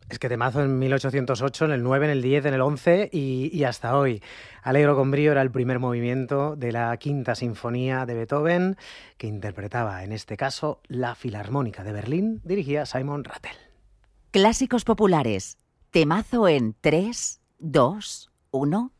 Es que temazo en 1808, en el 9, en el 10, en el 11 y hasta hoy. Alegro con brío era el primer movimiento de la Quinta Sinfonía de Beethoven, que interpretaba, en este caso, la Filarmónica de Berlín, dirigía Simon Rattle. Clásicos populares. Temazo en 3, 2, 1...